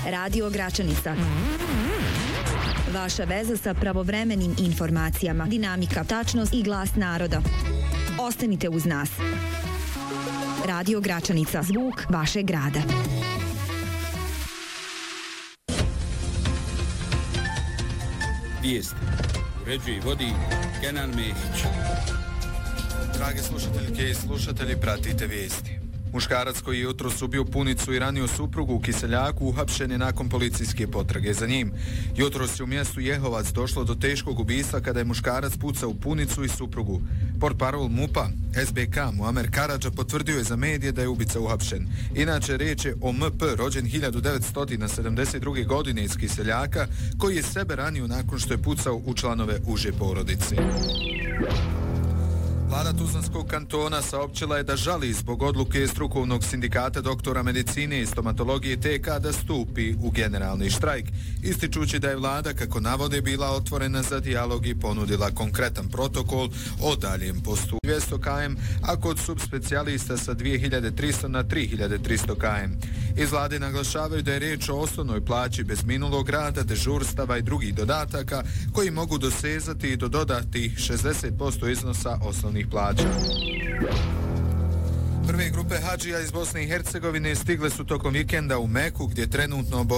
Radio Gračanica. Vaša veza sa pravovremenim informacijama, dinamika, tačnost i glas naroda. Ostanite uz nas. Radio Gračanica, zvuk vašeg grada. Vijesti. Uređuje i vodi Kenan Mehić. Drage slušateljke i slušatelji, pratite vijesti. Muškarac koji je jutros ubio punicu i ranio suprugu u Kiseljaku uhapšen je nakon policijske potrage za njim. Jutros je u mjestu Jehovac došlo do teškog ubistva kada je muškarac pucao u punicu i suprugu. Portparol MUP-a SBK Muamer Karadža potvrdio je za medije da je ubica uhapšen. Inače, riječ je o MP rođen 1972. godine iz Kiseljaka koji je sebe ranio nakon što je pucao u članove uže porodice. Vlada Tuzlanskog kantona saopćila je da žali zbog odluke strukovnog sindikata doktora medicine i stomatologije TK da stupi u generalni štrajk, ističući da je vlada, kako navode, bila otvorena za dijalog i ponudila konkretan protokol o daljem postupu 200 km, a kod subspecijalista sa 2300 na 3300 km. Iz vlade naglašavaju da je riječ o osnovnoj plaći bez minulog rada, dežurstava i drugih dodataka koji mogu dosezati i do dodatih 60% iznosa osnovnih plaća. Prve grupe hadžija iz Bosne i Hercegovine stigle su tokom vikenda u Meku, gdje trenutno